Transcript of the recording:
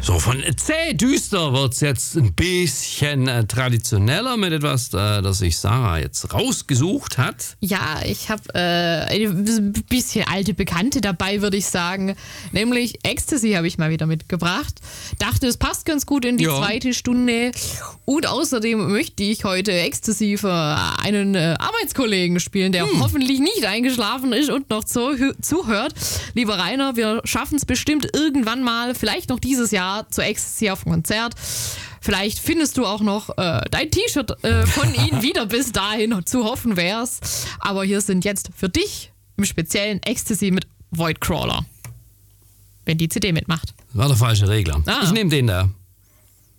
So, von zäh düster wird es jetzt ein bisschen traditioneller mit etwas, das sich Sarah jetzt rausgesucht hat. Ja, ich habe ein bisschen alte Bekannte dabei, würde ich sagen. Nämlich Ecstasy habe ich mal wieder mitgebracht. Dachte, es passt ganz gut in die zweite Stunde. Und außerdem möchte ich heute Ecstasy für einen Arbeitskollegen spielen, der hoffentlich nicht eingeschlafen ist und noch zuhört. Lieber Rainer, wir schaffen es bestimmt irgendwann mal, vielleicht noch dieses Jahr, zu Ecstasy auf dem Konzert. Vielleicht findest du auch noch dein T-Shirt von ihnen wieder, bis dahin zu hoffen wär's. Aber hier sind jetzt für dich im speziellen Ecstasy mit Voidcrawler. Wenn die CD mitmacht. War der falsche Regler. Ich nehme den da.